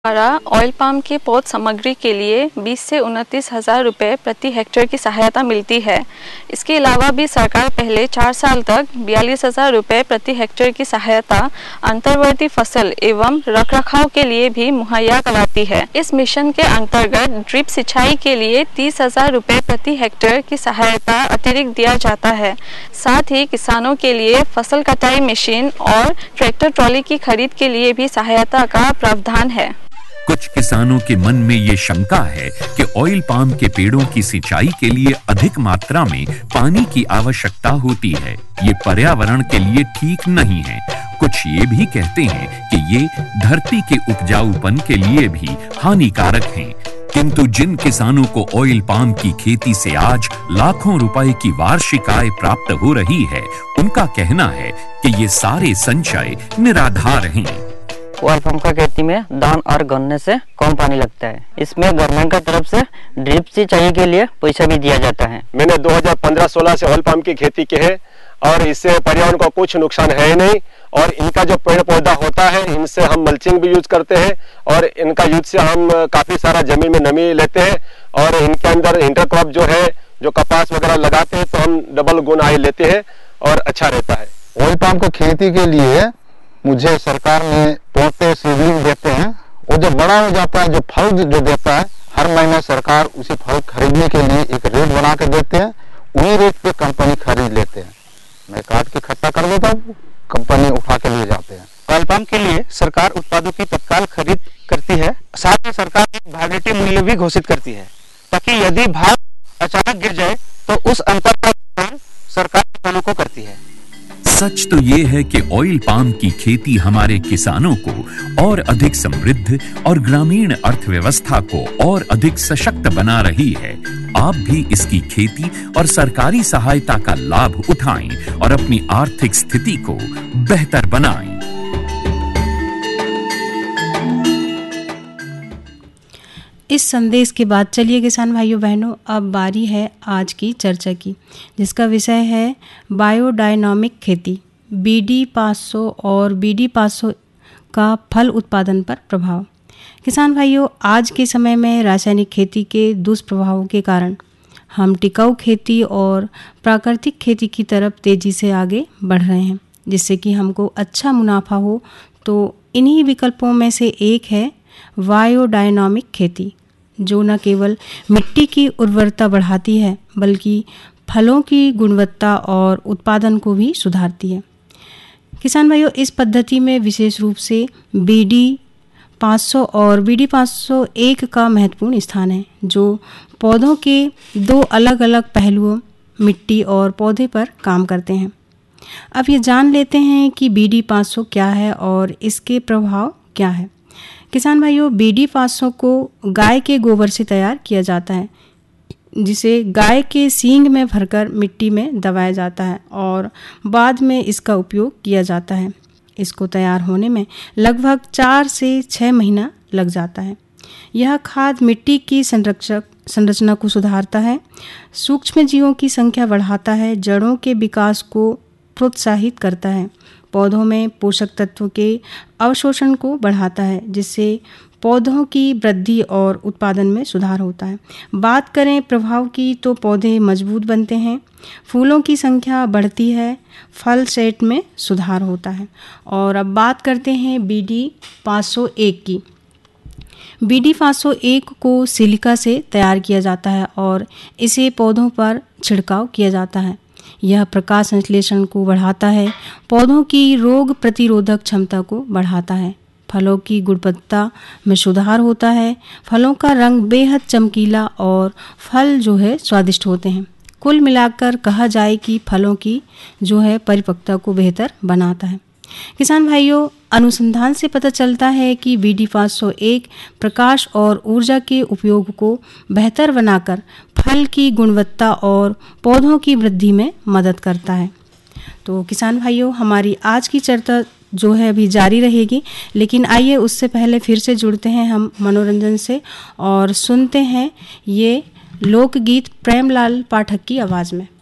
द्वारा oil palm के पौध सामग्री के लिए 20 से 29 हज़ार रुपये प्रति हेक्टेयर की सहायता मिलती है। इसके अलावा भी सरकार पहले 4 साल तक 42,000 रुपये प्रति हेक्टेयर की सहायता अंतर्वर्ती फसल एवं रखरखाव के लिए भी मुहैया कराती है। इस मिशन के अंतर्गत ड्रिप सिंचाई के लिए 30,000 रुपये प्रति हेक्टेयर की सहायता अतिरिक्त दिया जाता है। साथ ही किसानों के लिए फसल कटाई मशीन और ट्रैक्टर ट्रॉली की खरीद के लिए भी सहायता का प्रावधान है। कुछ किसानों के मन में ये शंका है कि ऑयल पाम के पेड़ों की सिंचाई के लिए अधिक मात्रा में पानी की आवश्यकता होती है। ये पर्यावरण के लिए ठीक नहीं है। कुछ ये भी कहते हैं कि ये धरती के उपजाऊपन के लिए भी हानिकारक हैं। किंतु जिन किसानों को ऑयल पाम की खेती से आज लाखों रुपए की वार्षिक आय प्राप्त हो रही है, उनका कहना है कि ये सारे संचय निराधार हैं। ऑयल पाम का खेती में धान और गन्ने से कम पानी लगता है। इसमें गवर्नमेंट की तरफ से ड्रिप सिंचाई के लिए पैसा भी दिया जाता है। मैंने 2015-16 से ऑयल पाम की खेती की है और इससे पर्यावरण को कुछ नुकसान है ही नहीं। और इनका जो पेड़ पौधा होता है, इनसे हम मल्चिंग भी यूज करते हैं और इनका यूज से हम काफी सारा जमीन में नमी लेते हैं और इनके अंदर इंटरक्रॉप जो है, जो कपास वगैरह लगाते हैं तो हम डबल गुण आय लेते हैं और अच्छा रहता है। ऑयल पाम को खेती के लिए मुझे सरकार में पौधे सीडलिंग देते हैं। वो जब बड़ा हो जाता है, जो फल जो देता है, हर महीने सरकार उसी फल खरीदने के लिए एक रेट बना कर देते हैं। उन्हीं रेट पे कंपनी खरीद लेते हैं। मैं काट के इकट्ठा कर देता हूँ, कंपनी उठा के ले जाते हैं। ऑयल पाम के लिए सरकार उत्पादों की तत्काल खरीद करती है। साथ ही सरकार एक भाव मूल्य भी घोषित करती है, ताकि यदि भाव अचानक गिर जाए तो उस अंतर का भुगतान सरकार किसानों को करती है। सच तो ये है कि ऑयल पाम की खेती हमारे किसानों को और अधिक समृद्ध और ग्रामीण अर्थव्यवस्था को और अधिक सशक्त बना रही है। आप भी इसकी खेती और सरकारी सहायता का लाभ उठाएं और अपनी आर्थिक स्थिति को बेहतर बनाएं। इस संदेश के बाद चलिए किसान भाइयों बहनों, अब बारी है आज की चर्चा की, जिसका विषय है बायोडायनामिक खेती, BD 500 और BD 500 का फल उत्पादन पर प्रभाव। किसान भाइयों, आज के समय में रासायनिक खेती के दुष्प्रभावों के कारण हम टिकाऊ खेती और प्राकृतिक खेती की तरफ तेज़ी से आगे बढ़ रहे हैं, जिससे कि हमको अच्छा मुनाफा हो। तो इन्हीं विकल्पों में से एक है बायोडायनामिक खेती, जो न केवल मिट्टी की उर्वरता बढ़ाती है बल्कि फलों की गुणवत्ता और उत्पादन को भी सुधारती है। किसान भाइयों, इस पद्धति में विशेष रूप से BD 500 और BD 501 का महत्वपूर्ण स्थान है, जो पौधों के दो अलग अलग पहलुओं मिट्टी और पौधे पर काम करते हैं। अब ये जान लेते हैं कि BD 500 क्या है और इसके प्रभाव क्या है। किसान भाइयों, BD 500 को गाय के गोबर से तैयार किया जाता है, जिसे गाय के सींग में भरकर मिट्टी में दबाया जाता है और बाद में इसका उपयोग किया जाता है। इसको तैयार होने में लगभग 4 से 6 महीना लग जाता है। यह खाद मिट्टी की संरचना को सुधारता है, सूक्ष्म जीवों की संख्या बढ़ाता है, जड़ों के विकास को प्रोत्साहित करता है, पौधों में पोषक तत्वों के अवशोषण को बढ़ाता है, जिससे पौधों की वृद्धि और उत्पादन में सुधार होता है। बात करें प्रभाव की तो पौधे मजबूत बनते हैं, फूलों की संख्या बढ़ती है, फल सेट में सुधार होता है। और अब बात करते हैं BD 501 की। BD 501 को सिलिका से तैयार किया जाता है और इसे पौधों पर छिड़काव किया जाता है। यह प्रकाश संश्लेषण को बढ़ाता है, पौधों की रोग प्रतिरोधक क्षमता को बढ़ाता है, फलों की गुणवत्ता में सुधार होता है, फलों का रंग बेहद चमकीला और फल जो है स्वादिष्ट होते हैं। कुल मिलाकर कहा जाए कि फलों की जो है परिपक्वता को बेहतर बनाता है। किसान भाइयों, अनुसंधान से पता चलता है कि BD 501 प्रकाश और ऊर्जा के उपयोग को बेहतर बनाकर फल की गुणवत्ता और पौधों की वृद्धि में मदद करता है। तो किसान भाइयों, हमारी आज की चर्चा जो है अभी जारी रहेगी, लेकिन आइए उससे पहले फिर से जुड़ते हैं हम मनोरंजन से और सुनते हैं ये लोकगीत प्रेमलाल पाठक की आवाज़ में।